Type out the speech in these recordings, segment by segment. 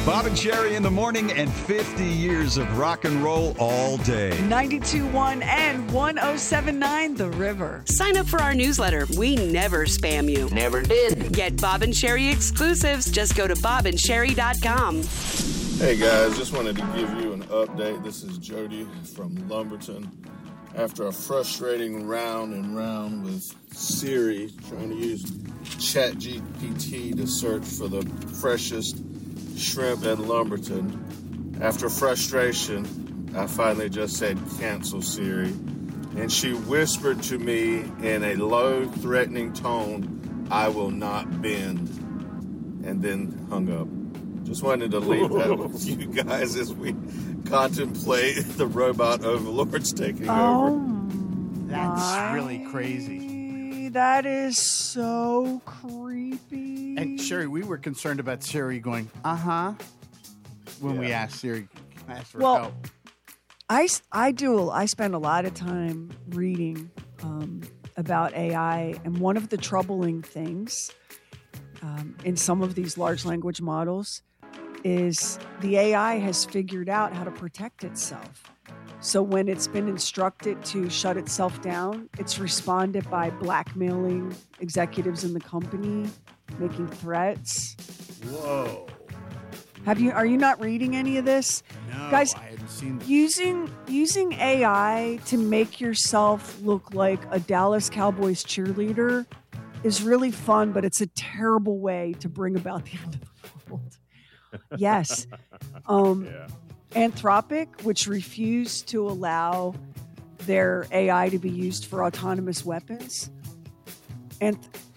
Bob and Sherry in the morning and 50 years of rock and roll all day. 92.1 and 107.9 The River. Sign up for our newsletter. We never spam you. Never did. Get Bob and Sherry exclusives. Just go to bobandsherry.com. Hey guys, just wanted to give you an update. This is Jody from Lumberton. After a frustrating round and round with Siri, trying to use ChatGPT to search for the freshest shrimp at Lumberton. After frustration, I finally just said, cancel Siri. And she whispered to me in a low, threatening tone, I will not bend. And then hung up. Just wanted to leave that with you guys as we contemplate the robot overlords taking over. That's really crazy. That is so creepy. And Sherry, we were concerned about Siri going, when we asked Siri, asked for help. I spend a lot of time reading about AI, and one of the troubling things in some of these large language models is the AI has figured out how to protect itself. So when it's been instructed to shut itself down, it's responded by blackmailing executives in the company, making threats. Whoa. Are you not reading any of this? No, guys, I hadn't seen this. Using AI to make yourself look like a Dallas Cowboys cheerleader is really fun, but it's a terrible way to bring about the end of the world. Yes. Anthropic, which refused to allow their AI to be used for autonomous weapons. And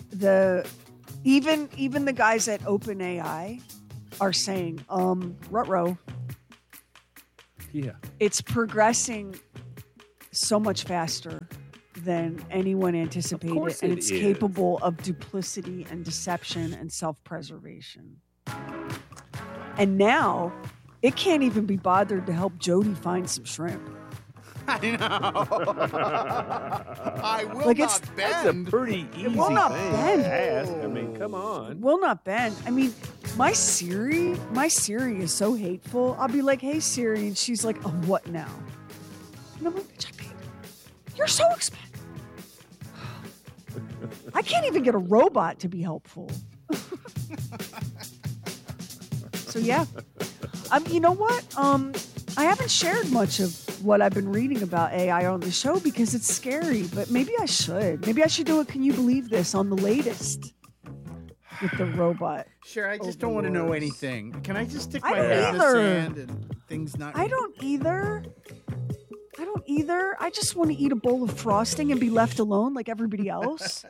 even the guys at OpenAI are saying, ruh-roh. Yeah. It's progressing so much faster than anyone anticipated, and it's capable of duplicity and deception and self-preservation. And now, it can't even be bothered to help Jody find some shrimp. I know. I will Like, not bend. That's a pretty easy will not thing bend. to ask. I mean, come on. Will not bend. I mean, my Siri is so hateful. I'll be like, hey, Siri, and she's like, oh, what now? And I'm like, bitch, I paid. You're so expensive. I can't even get a robot to be helpful. So, yeah. You know what? I haven't shared much of what I've been reading about AI on the show because it's scary, but maybe I should. Maybe I should do a Can You Believe This on the latest with the robot. Sure, I just don't want to know anything. Can I just stick I my don't head in the either. sand and things not... I don't either. I just want to eat a bowl of frosting and be left alone like everybody else.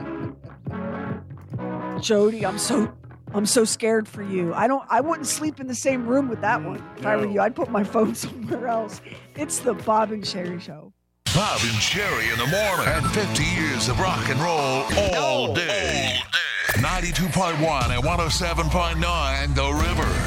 Jody, I'm so scared for you. I wouldn't sleep in the same room with that one. If I were you, I'd put my phone somewhere else. It's the Bob and Sherry Show. Bob and Sherry in the morning. And 50 years of rock and roll all day. 92.1 and 107.9 The River.